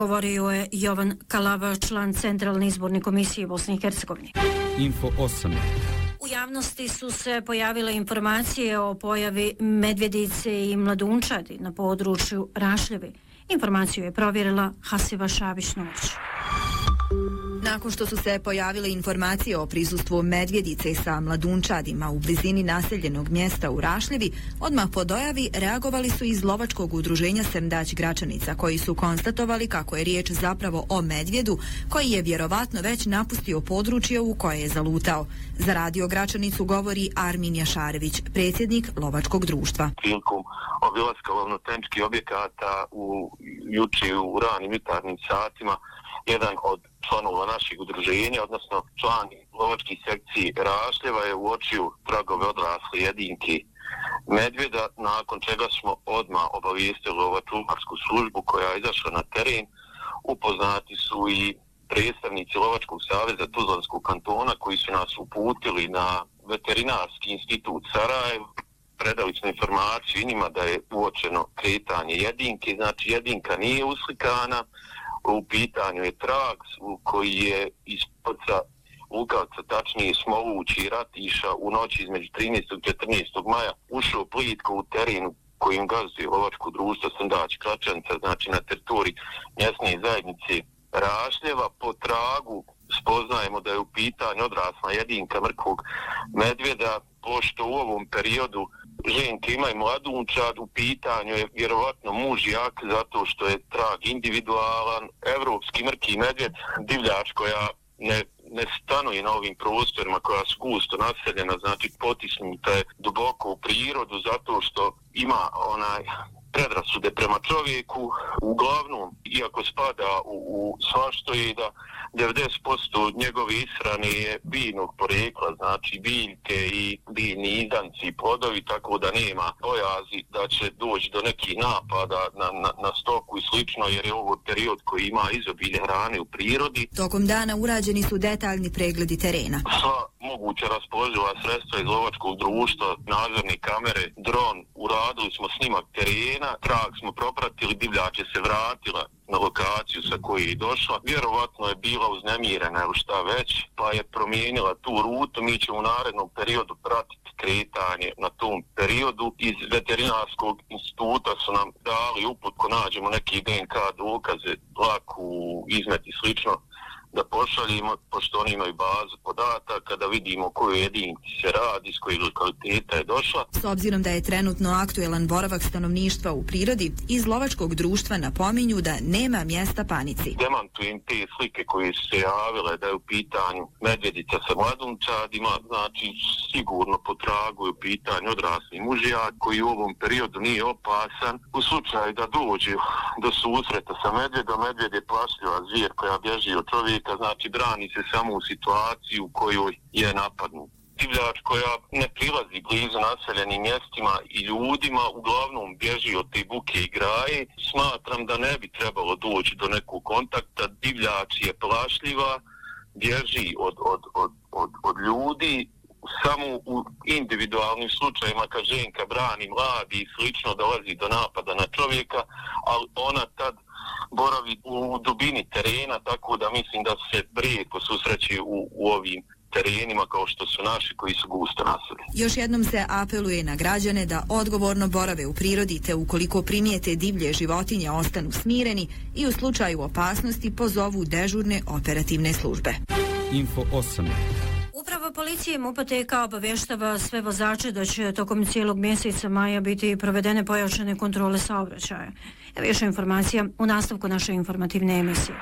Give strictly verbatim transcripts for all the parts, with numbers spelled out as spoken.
Govorio je Jovan Kalava, član Centralne izborne komisije Bosne i Hercegovine. Info osam. U javnosti su se pojavile informacije o pojavi medvjedice i mladunčadi na području Rašljevi. Informaciju je provjerila Hasiva Šabić-Nović. Nakon što su se pojavile informacije o prisustvu medvjedice sa mladunčadima u blizini naseljenog mjesta u Rašljevi, odmah po dojavi reagovali su iz lovačkog udruženja Srndać Gračanica, koji su konstatovali kako je riječ zapravo o medvjedu koji je vjerovatno već napustio područje u koje je zalutao. Za Radio Gračanicu govori Armin Jašarević, predsjednik lovačkog društva. Prilikom obilaska lovnotenčkih objekata u juče u ranim jutarnjim satima, jedan od članova našeg udruženja, odnosno član lovačkih sekciji Rašljeva, je uočio tragove odrasle jedinke medvjeda, nakon čega smo odmah obavijestili lovačku službu koja je izašla na teren. Upoznati su i predstavnici Lovačkog saveza Tuzlanskog kantona koji su nas uputili na veterinarski institut Sarajevo. Predali smo informaciju i njima da je uočeno kretanje jedinke, znači jedinka nije uslikana. U pitanju je trag koji je iz Poca Lukavca, tačnije Smolući Ratiša, u noći između trinaestog i četrnaestog maja ušao plitko u terenu kojim gazduje lovačko društvo Srndać Gračanica, znači na teritoriji mjesne zajednice Rašljeva. Po tragu spoznajemo da je u pitanju odrasla jedinka mrkvog medvjeda, pošto u ovom periodu ženke imaju mladunčad, u pitanju je vjerovatno mužjak, zato što je trag individualan. Evropski mrki medvjed, divljač koja ne, ne stanuje na ovim prostorima, koja su gusto naseljena, znači potisnuta je duboko u prirodu, zato što ima onaj predrasude prema čovjeku. Uglavnom, iako spada u, u svaštojeda, devedeset posto njegove ishrane je biljnog porekla, znači biljke i biljni izdanci i plodovi, tako da nema bojazi da će doći do nekih napada na, na, na stoku i slično, jer je ovo period koji ima izobilje hrane u prirodi. Tokom dana urađeni su detaljni pregledi terena. Sva moguća raspoloživa sredstva iz lovačkog društva, nadzorne kamere, dron, uradili smo snimak terena, trag smo propratili, divljač je se vratila na lokaciju sa koje je došla. Vjerovatno je bila uznemirena ili šta već, pa je promijenila tu rutu. Mi ćemo u narednom periodu pratiti kretanje na tom periodu. Iz veterinarskog instituta su nam dali uput ko nađemo neki D N K dokaze, dlaku, izmet i slično, da pošaljimo, pošto oni imaju bazu podataka, da vidimo koju jedinci se radi, s kojeg lokaliteta je došla. S obzirom da je trenutno aktuelan boravak stanovništva u prirodi, iz lovačkog društva napominju da nema mjesta panici. Demantujem te slike koje su se javile da je u pitanju medvjedica sa mladunčadima, znači sigurno po tragu je u pitanju odrasli mužjak koji u ovom periodu nije opasan. U slučaju da dođe do susreta sa medvjedom, medvjed je plašljiva zvijer koja bježi od čovjeka, znači brani se samo u situaciju u kojoj je napadnut. Divljač koja ne prilazi blizu naseljenim mjestima i ljudima, uglavnom bježi od te buke i graje. Smatram da ne bi trebalo doći do nekog kontakta. Divljač je plašljiva, bježi od, od, od, od, od ljudi. Samo u individualnim slučajima kad ženka brani mladi i slično dolazi do napada na čovjeka, ali ona tad boravi u dubini terena, tako da mislim da se rijetko susreće u, u ovim terenima kao što su naši koji su gusto naseljeni. Još jednom se apeluje na građane da odgovorno borave u prirodi, te ukoliko primijete divlje životinje ostanu smireni i u slučaju opasnosti pozovu dežurne operativne službe. Info osam. Uprava policije MUP-a obavještava sve vozače da će tokom cijelog mjeseca maja biti provedene pojačane kontrole saobraćaja. Više informacija u nastavku naše informativne emisije.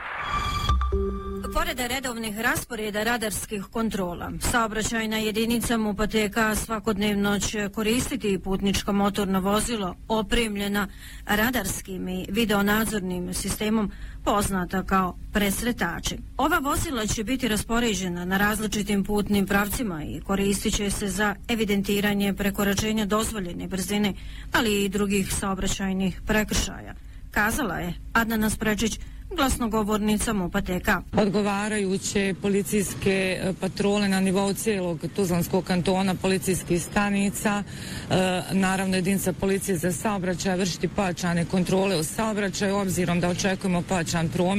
Pored redovnih rasporeda radarskih kontrola, saobraćajna jedinica MUP-a svakodnevno će koristiti putničko motorno vozilo opremljena radarskim i videonadzornim sistemom poznata kao presretači. Ova vozila će biti raspoređena na različitim putnim pravcima i koristit će se za evidentiranje prekoračenja dozvoljene brzine, ali i drugih saobraćajnih prekršaja, kazala je Adnana Sprečić, glasnogovornica MUP-a T K. Odgovarajuće policijske patrole na nivou cijelog Tuzlanskog kantona, policijskih stanica, e, naravno jedinica policije za saobraćaj vršiti pojačane kontrole u saobraćaju, obzirom da očekujemo pojačan promet.